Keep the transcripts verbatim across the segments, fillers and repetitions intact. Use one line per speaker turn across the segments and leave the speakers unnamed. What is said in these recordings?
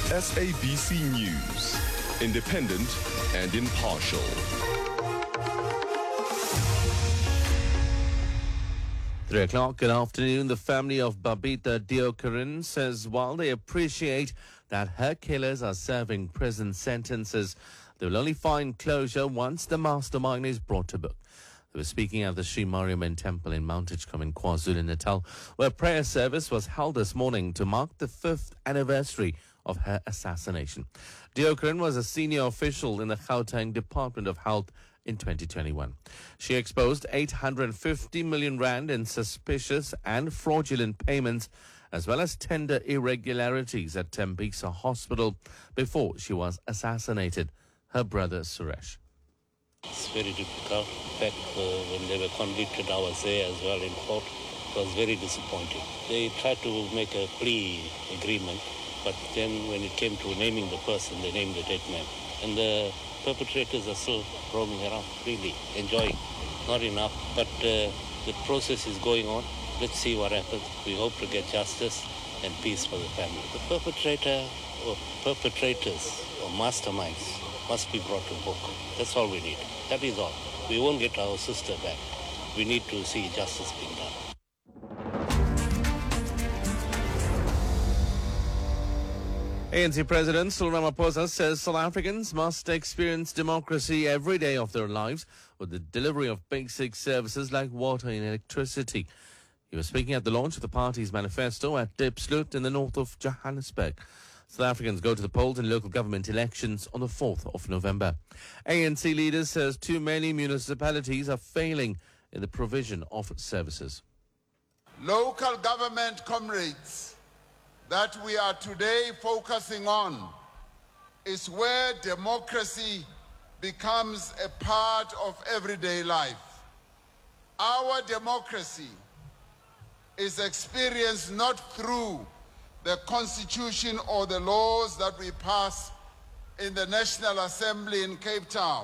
S A B C News, independent and impartial.
Three o'clock, good afternoon. The family of Babita Deokaran says while they appreciate that her killers are serving prison sentences, they will only find closure once the mastermind is brought to book. They were speaking at the Sri Mariamman Temple in Mount Edgecombe in KwaZulu-Natal, where prayer service was held this morning to mark the fifth anniversary of her assassination. Deokaran was a senior official in the Gauteng Department of Health in twenty twenty-one. She exposed eight hundred fifty million rand in suspicious and fraudulent payments, as well as tender irregularities at Tembisa Hospital before she was assassinated. Her brother Suresh.
It's very difficult. In fact, uh, when they were convicted, I was there as well in court. It was very disappointing. They tried to make a plea agreement, but then when it came to naming the person, they named the dead man. And the perpetrators are still roaming around, really enjoying. Not enough, but uh, the process is going on. Let's see what happens. We hope to get justice and peace for the family. The perpetrator or perpetrators or masterminds must be brought to book. That's all we need. That is all. We won't get our sister back. We need to see justice being done.
A N C President Cyril Ramaphosa says South Africans must experience democracy every day of their lives with the delivery of basic services like water and electricity. He was speaking at the launch of the party's manifesto at Diepsloot in the north of Johannesburg. South Africans go to the polls in local government elections on the fourth of November. A N C leaders says too many municipalities are failing in the provision of services.
Local government comrades that we are today focusing on is where democracy becomes a part of everyday life. Our democracy is experienced not through the Constitution or the laws that we pass in the National Assembly in Cape Town.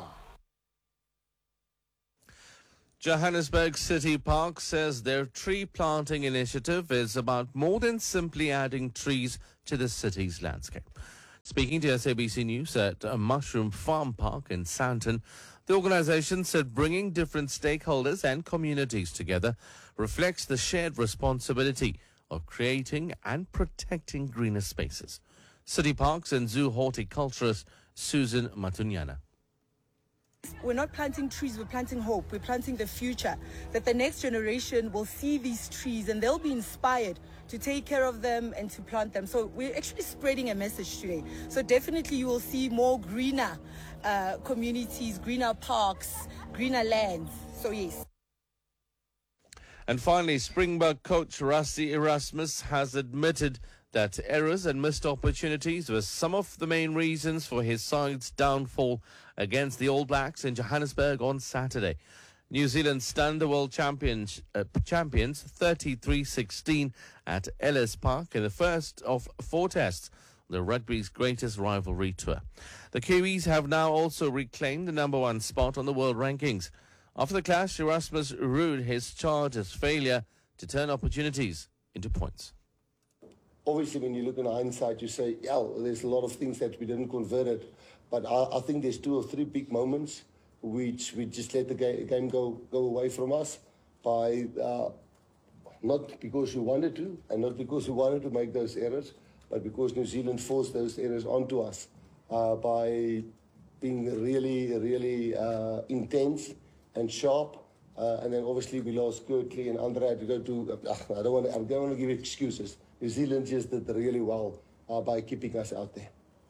Johannesburg City Park says their tree planting initiative is about more than simply adding trees to the city's landscape. Speaking to S A B C News at a mushroom farm park in Sandton, the organisation said bringing different stakeholders and communities together reflects the shared responsibility of creating and protecting greener spaces. City Parks and Zoo horticulturist Susan Matunyana.
We're not planting trees, we're planting hope. We're planting the future, that the next generation will see these trees and they'll be inspired to take care of them and to plant them. So we're actually spreading a message today. So definitely you will see more greener uh, communities, greener parks, greener lands. So yes.
And finally, Springbok coach Rassie Erasmus has admitted that errors and missed opportunities were some of the main reasons for his side's downfall against the All Blacks in Johannesburg on Saturday. New Zealand stunned the world champions, uh, champions thirty-three sixteen at Ellis Park in the first of four tests, the rugby's greatest rivalry tour. The Kiwis have now also reclaimed the number one spot on the world rankings. After the clash, Erasmus rued his charge as failure to turn opportunities into points.
Obviously, when you look in hindsight, you say, yeah, there's a lot of things that we didn't convert it. But I, I think there's two or three big moments which we just let the ga- game go, go away from us by uh, not because we wanted to and not because we wanted to make those errors, but because New Zealand forced those errors onto us uh, by being really, really uh, intense and sharp, uh, and then obviously we lost Kirkley and Andre had to go to. Uh, I don't want to. I don't want to give excuses. New Zealand just did really well uh, by keeping us out there.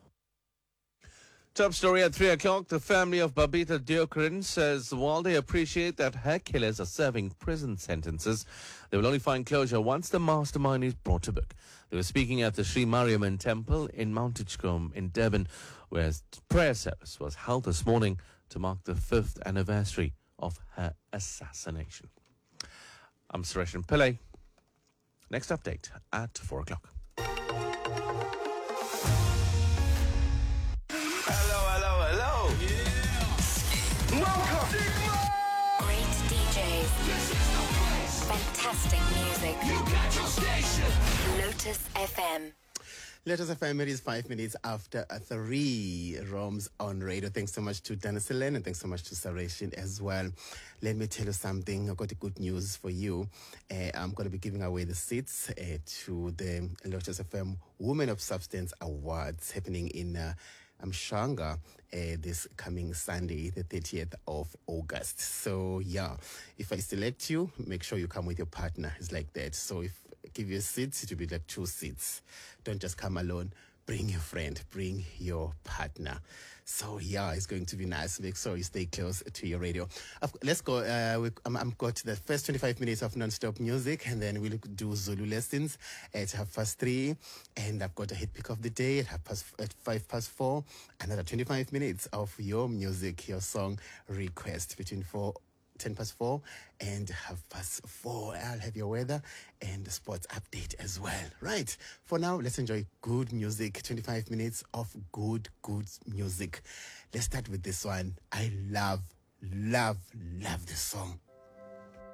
Top story at three o'clock. The family of Babita Deokaran says while they appreciate that her killers are serving prison sentences, they will only find closure once the mastermind is brought to book. They were speaking at the Sri Mariamman Temple in Mount Edgecombe in Devon, where prayer service was held this morning to mark the fifth anniversary of her assassination. I'm Suresh Pillay. Next update at four o'clock.
Hello, hello, hello. Yeah. Welcome.
Great D Js.
This is the place.
Fantastic music.
You got your station.
Lotus F M.
Let us F M, it is five minutes after three. Roms on radio. Thanks so much to Dennis Helen and thanks so much to Sareshin as well. Let me tell you something. I've got a good news for you. Uh, I'm going to be giving away the seats uh, to the Lotus F M Women of Substance Awards happening in uh, Mshanga uh, this coming Sunday, the thirtieth of August. So, yeah, if I select you, make sure you come with your partner. It's like that. So if I give you a seat, it will be like two seats. Don't just come alone. Bring your friend. Bring your partner. So, yeah, it's going to be nice. Make sure you stay close to your radio. I've, let's go. Uh, we, I'm, I'm got the first twenty-five minutes of non-stop music, and then we'll do Zulu lessons at half past three. And I've got a hit pick of the day at, half past, at five past four. Another twenty-five minutes of your music, your song request between four ten past four and half past four. I'll have your weather and the sports update as well. Right. For now, let's enjoy good music. twenty-five minutes of good, good music. Let's start with this one. I love, love, love this song.